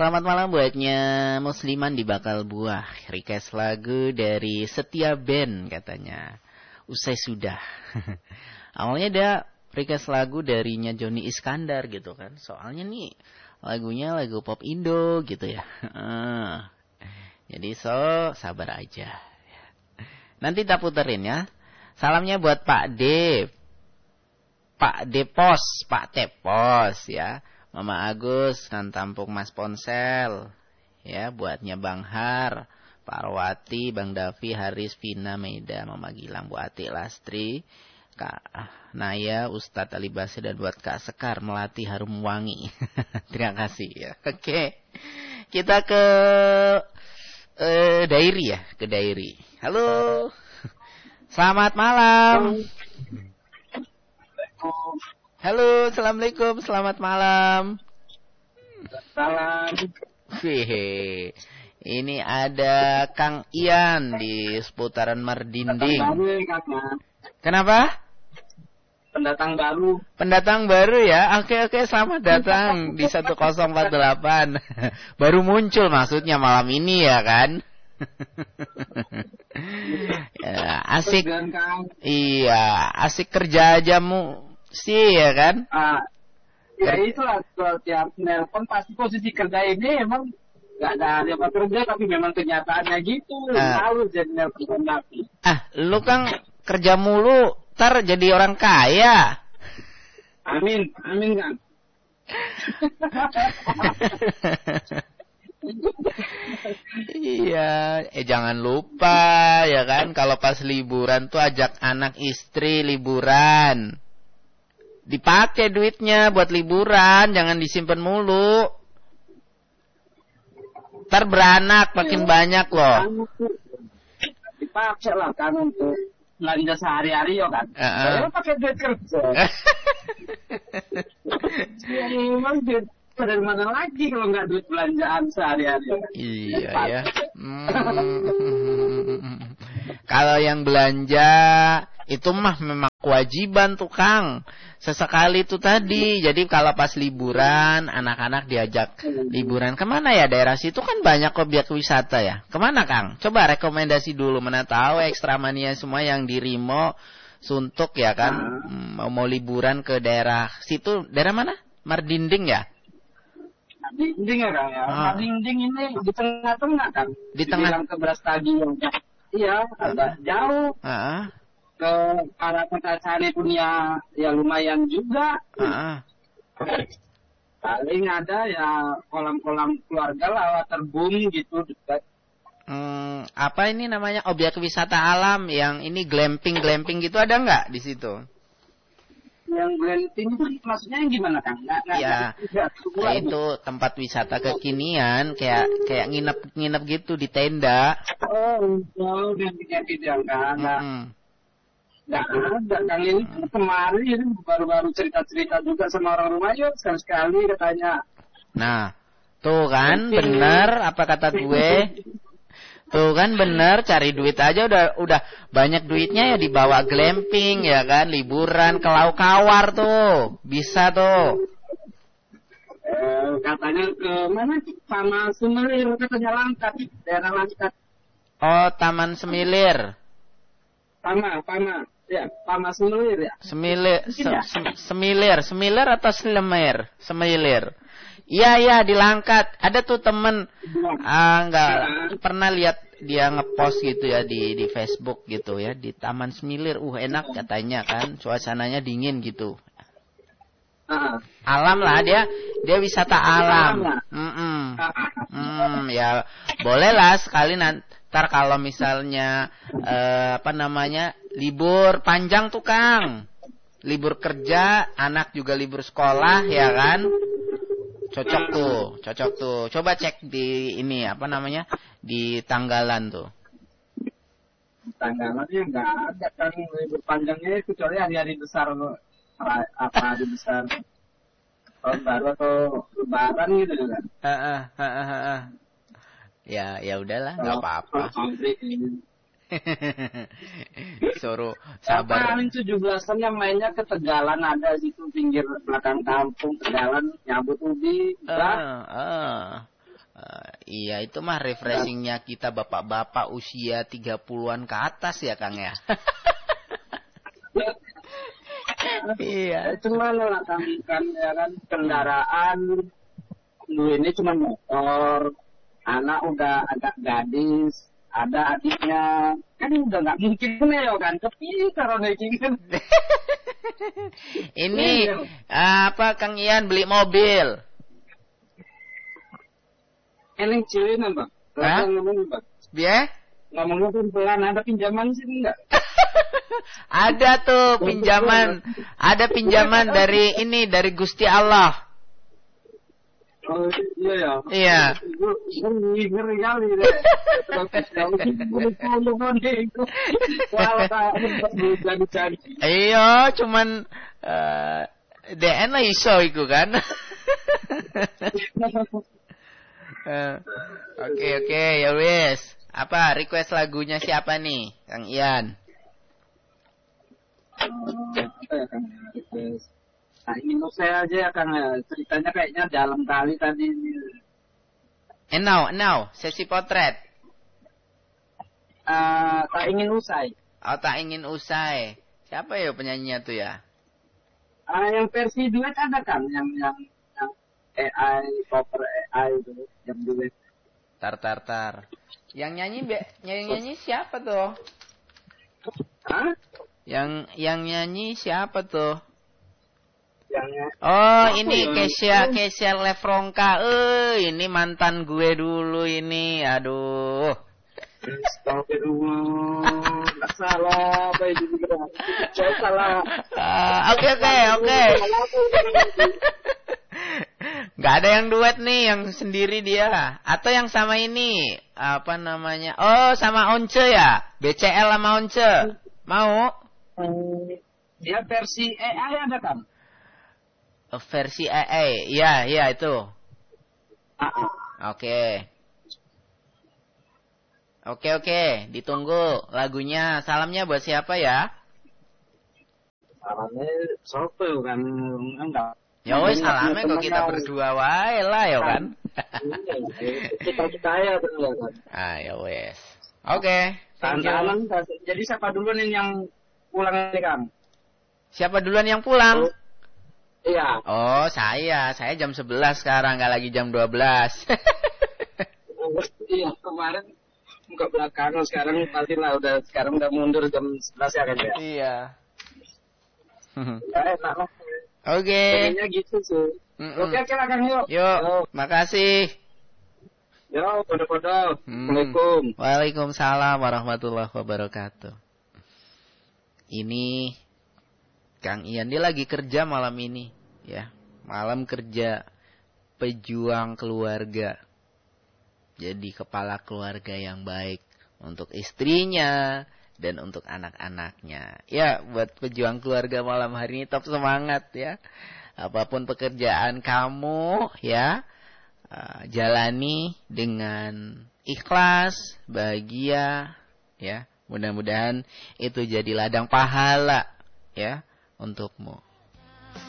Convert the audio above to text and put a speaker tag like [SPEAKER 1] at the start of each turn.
[SPEAKER 1] Selamat malam buatnya Musliman di Bakal Buah. Request lagu dari Setia Band katanya. Usai sudah. Awalnya ada request lagu darinya Joni Iskandar gitu kan. Soalnya nih lagunya lagu pop Indo gitu ya. Jadi sabar aja. Nanti kita puterin ya. Salamnya buat Pak D. Pak Depos, Pak Tepos ya. Mama Agus, Nantampung Mas Ponsel, ya, buatnya Bang Har, Pak Arwati, Bang Davi, Haris, Vina, Meda, Mama Gilang, Bu Ati, Lastri, Kak Naya, Ustadz Ali Basir, dan buat Kak Sekar, Melati Harum Wangi. Terima kasih ya. Oke, kita ke diary ya, ke diary. Halo, selamat malam. Halo, assalamualaikum, selamat malam.
[SPEAKER 2] Salam.
[SPEAKER 1] Hehe. Ini ada Kang Ian di seputaran Merdinding. Kenapa?
[SPEAKER 2] Pendatang baru.
[SPEAKER 1] Pendatang baru ya. Oke, selamat datang di 1048. Baru muncul maksudnya malam ini ya kan? Ya, asik. Iya, asik kerja ajamu. Sih ya kan?
[SPEAKER 2] Ya itulah tiap nelpon pasti posisi kerja ini emang nggak ada apa kerja tapi memang kenyataannya gitu. Lalu jadi nelpon tapi.
[SPEAKER 1] Lu kan kerja mulu, ntar jadi orang kaya.
[SPEAKER 2] Amin kan.
[SPEAKER 1] Iya, jangan lupa ya kan kalau pas liburan tuh ajak anak istri liburan. Dipakai duitnya buat liburan, jangan disimpan mulu. Ntar beranak makin banyak loh.
[SPEAKER 2] Dipakai lah kan untuk belanja sehari-hari ya kan. Saya pakai duit kerja. Ya memang duit dari mana lagi kalau nggak duit belanjaan sehari-hari.
[SPEAKER 1] Iya ya. Kalau yang belanja itu mah memang kewajiban tuh Kang. Sesekali itu tadi. Jadi kalau pas liburan, anak-anak diajak liburan. Kemana ya daerah situ kan banyak objek wisata ya. Kemana Kang? Coba rekomendasi dulu. Mana tahu Ekstramania semua yang di Rimo, Suntuk ya kan. Mau liburan ke daerah situ. Daerah mana? Merdinding ya?
[SPEAKER 2] Merdinding ya Kang ya. Merdinding ini di tengah-tengah kan.
[SPEAKER 1] Di tengah.
[SPEAKER 2] Ke Brastagi. Iya, agak jauh. Ke arah Kota Cane punya ya lumayan juga. Paling ada ya kolam-kolam keluarga lah, waterboom gitu dekat.
[SPEAKER 1] Apa ini namanya objek wisata alam yang ini glamping gitu ada nggak di situ?
[SPEAKER 2] Yang glamping itu maksudnya yang gimana Kang?
[SPEAKER 1] Ya, itu tempat wisata kekinian kayak nginep gitu di tenda.
[SPEAKER 2] Glamping kan. Nggak ada, Kang ini kemarin baru-baru cerita-cerita juga sama orang rumah yuk sekali katanya.
[SPEAKER 1] Nah, tuh kan bener apa kata gue? Tuh kan bener, cari duit aja udah banyak duitnya ya dibawa glamping ya kan, liburan ke Laut Kawar tuh, bisa tuh.
[SPEAKER 2] Katanya ke mana sih? Sama Semilir katanya Langkat, daerah Langkat.
[SPEAKER 1] Oh, Taman Semilir.
[SPEAKER 2] Ya, Pama Semilir ya.
[SPEAKER 1] Semilir atau Selemir? Semilir. Iya di Langkat. Ada tuh temen nggak pernah lihat dia ngepost gitu ya di Facebook gitu ya di Taman Semilir. Enak katanya kan, suasananya dingin gitu. Alam lah dia wisata alam. Ya boleh lah sekali ntar kalau misalnya libur panjang tuh Kang, libur kerja, anak juga libur sekolah ya kan, cocok tuh. Coba cek di ini di Tanggalan tuh.
[SPEAKER 2] Tanggalannya nggak ada kan libur panjangnya kecuali hari-hari besar hari besar tahun baru atau lebaran gitu kan.
[SPEAKER 1] Ya udahlah, nggak apa-apa. Suruh sabar.
[SPEAKER 2] Paling 17-an yang mainnya ke Tegalan, ada situ pinggir belakang kampung Tegalan, nyabut ubi.
[SPEAKER 1] Iya, itu mah refreshingnya kita bapak-bapak usia 30-an ke atas ya, Kang ya. Iya.
[SPEAKER 2] Cuma lah kan ya kan kendaraan dulu ini cuma motor, anak udah agak gadis, ada adiknya, kan udah nggak mungkin ya kan, tapi kalau naik kan.
[SPEAKER 1] Ini apa Kang Ian beli mobil?
[SPEAKER 2] Eling cilin Bang. Ngomong Bang.
[SPEAKER 1] Dia?
[SPEAKER 2] Ngomongnya pelan, ada pinjaman sih enggak?
[SPEAKER 1] Ada tuh pinjaman, ada pinjaman dari ini, dari Gusti Allah.
[SPEAKER 2] Oh iya ya.
[SPEAKER 1] Iya.
[SPEAKER 2] Ngeri kali deh.
[SPEAKER 1] Iya, cuman DN lah iso iku kan. Oke, ya wes. Apa request lagunya siapa nih, Kang Ian?
[SPEAKER 2] Apa ya Kang? Request. Nah, ini saya aja ya Kang. Ceritanya kayaknya dalam kali tadi.
[SPEAKER 1] And now, sesi potret.
[SPEAKER 2] Tak ingin usai.
[SPEAKER 1] Oh, tak ingin usai. Siapa ya penyanyinya tuh ya?
[SPEAKER 2] Yang versi duet ada kan? Yang AI, cover AI itu, yang duet.
[SPEAKER 1] Tar. Yang nyanyi siapa tuh?
[SPEAKER 2] Hah?
[SPEAKER 1] Yang nyanyi siapa tuh? Ini Kesha Lefronka. Ini mantan gue dulu ini. Aduh.
[SPEAKER 2] Astagfirullah. Nggak salah. Apa itu? Saya salah.
[SPEAKER 1] Oke. Nggak ada yang duet nih, yang sendiri dia. Atau yang sama ini, apa namanya? Oh, sama Once ya? BCL sama Once. Mau?
[SPEAKER 2] Dia versi AI ada kan?
[SPEAKER 1] Versi AI, iya itu. Oke, ditunggu lagunya. Salamnya buat siapa ya?
[SPEAKER 2] Salamnya sopo kan? Enggak.
[SPEAKER 1] Ya wes salamnya kok kita berdua wae lah ya kan.
[SPEAKER 2] Kita ya bener kan.
[SPEAKER 1] Ya wes. Oke.
[SPEAKER 2] Tantangan. Jadi siapa duluan yang pulang nih Kang?
[SPEAKER 1] Siapa duluan yang pulang?
[SPEAKER 2] Iya.
[SPEAKER 1] Oh, saya jam 11 sekarang, nggak lagi jam 12.
[SPEAKER 2] Iya, kemarin buka belakangan, sekarang pastilah sekarang udah mundur jam 11 ya kan ya? Iya. Ya enak lah.
[SPEAKER 1] Oke.
[SPEAKER 2] Kayaknya gitu sih. Oke lah Kang yuk.
[SPEAKER 1] Yuk, makasih.
[SPEAKER 2] Yo, podo-podo. Assalamualaikum.
[SPEAKER 1] Waalaikumsalam warahmatullahi wabarakatuh. Ini Kang Ian, dia lagi kerja malam ini, ya. Malam kerja, pejuang keluarga. Jadi kepala keluarga yang baik untuk istrinya dan untuk anak-anaknya. Ya, buat pejuang keluarga malam hari ini top semangat ya. Apapun pekerjaan kamu, ya, jalani dengan ikhlas, bahagia, ya. Mudah-mudahan itu jadi ladang pahala, ya, untukmu.